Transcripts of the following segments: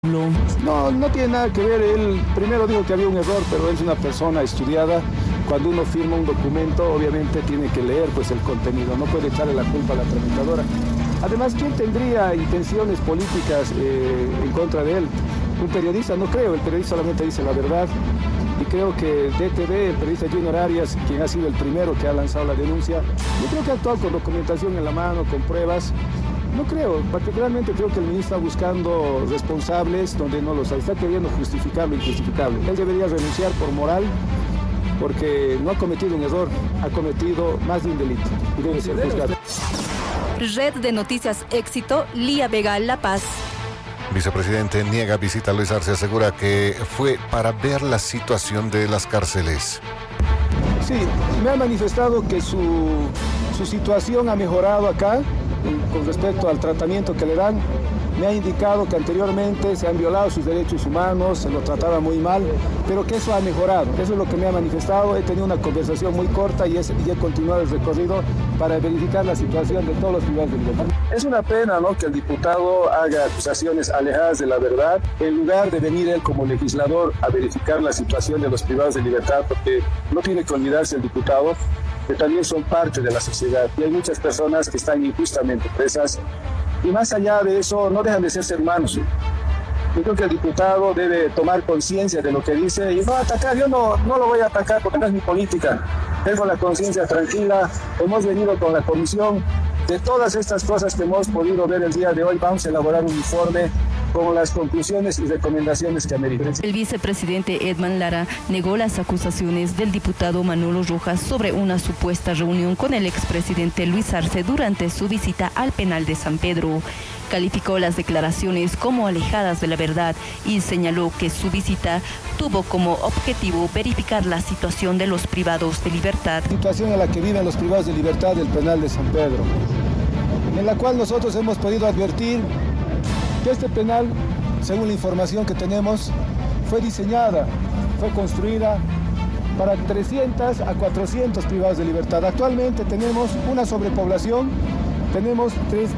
No, no tiene nada que ver. Él primero dijo que había un error, pero él es una persona estudiada. Cuando uno firma un documento, obviamente tiene que leer pues el contenido, no puede echarle la culpa a la tramitadora. Además, ¿quién tendría intenciones políticas en contra de él? Un periodista, no creo, el periodista solamente dice la verdad. Y creo que DTV, el periodista Junior Arias, quien ha sido el primero que ha lanzado la denuncia, yo creo que ha actuado con documentación en la mano, con pruebas. No creo, particularmente creo que el ministro está buscando responsables donde no los hay, está queriendo justificar lo injustificable. Él debería renunciar por moral, porque no ha cometido un error, ha cometido más de un delito y debe ser juzgado. Red de Noticias Éxito, Lía Vega, La Paz. Vicepresidente niega visita a Luis Arce, asegura que fue para ver la situación de las cárceles. Sí, me ha manifestado que su situación ha mejorado acá con respecto al tratamiento que le dan. Me ha indicado que anteriormente se han violado sus derechos humanos, se lo trataba muy mal, pero que eso ha mejorado. Eso es lo que me ha manifestado. He tenido una conversación muy corta y he continuado el recorrido para verificar la situación de todos los privados de libertad. Es una pena, ¿no?, que el diputado haga acusaciones alejadas de la verdad, en lugar de venir él como legislador a verificar la situación de los privados de libertad, porque no tiene que olvidarse el diputado que también son parte de la sociedad y hay muchas personas que están injustamente presas. Y más allá de eso, no dejan de ser humanos. Yo creo que el diputado debe tomar conciencia de lo que dice y no atacar. Yo no lo voy a atacar porque no es mi política. Tengo la conciencia tranquila. Hemos venido con la comisión de todas estas cosas que hemos podido ver el día de hoy. Vamos a elaborar un informe con las conclusiones y recomendaciones que ameriten. El vicepresidente Edman Lara negó las acusaciones del diputado Manolo Rojas sobre una supuesta reunión con el expresidente Luis Arce durante su visita al penal de San Pedro. Calificó las declaraciones como alejadas de la verdad y señaló que su visita tuvo como objetivo verificar la situación de los privados de libertad. Situación en la que viven los privados de libertad del penal de San Pedro, en la cual nosotros hemos podido advertir que este penal, según la información que tenemos, fue diseñada, fue construida para 300 a 400 privados de libertad. Actualmente tenemos una sobrepoblación, tenemos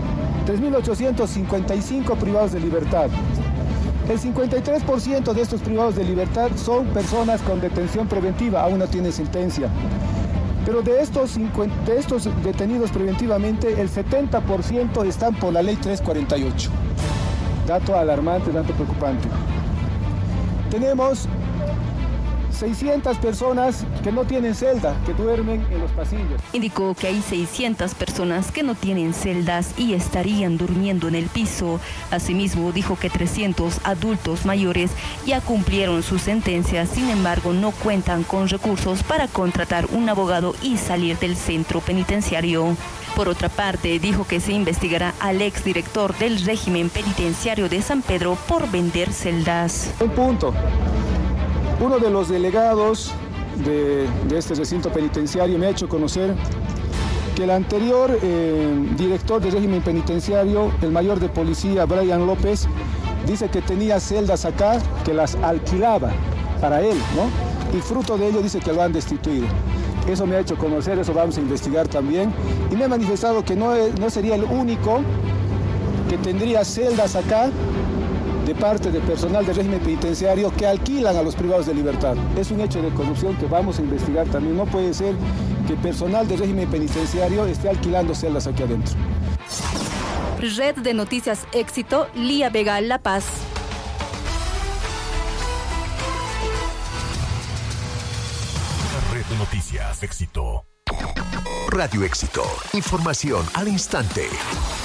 3.855 privados de libertad. El 53% de estos privados de libertad son personas con detención preventiva, aún no tienen sentencia. Pero de estos detenidos preventivamente, el 70% están por la ley 348. Dato alarmante, dato preocupante. Tenemos 600 personas que no tienen celda, que duermen en los pasillos. Indicó que hay 600 personas que no tienen celdas y estarían durmiendo en el piso. Asimismo, dijo que 300 adultos mayores ya cumplieron su sentencia, sin embargo, no cuentan con recursos para contratar un abogado y salir del centro penitenciario. Por otra parte, dijo que se investigará al exdirector del régimen penitenciario de San Pedro por vender celdas. Un punto. Uno de los delegados de este recinto penitenciario me ha hecho conocer que el anterior director del régimen penitenciario, el mayor de policía, Brian López, dice que tenía celdas acá, que las alquilaba para él, ¿no? Y fruto de ello dice que lo han destituido. Eso me ha hecho conocer, eso vamos a investigar también. Y me ha manifestado que no sería el único que tendría celdas acá de parte del personal del régimen penitenciario que alquilan a los privados de libertad. Es un hecho de corrupción que vamos a investigar también. No puede ser que personal del régimen penitenciario esté alquilando celdas aquí adentro. Red de Noticias Éxito, Lía Vega, La Paz. Red de Noticias Éxito. Radio Éxito. Información al instante.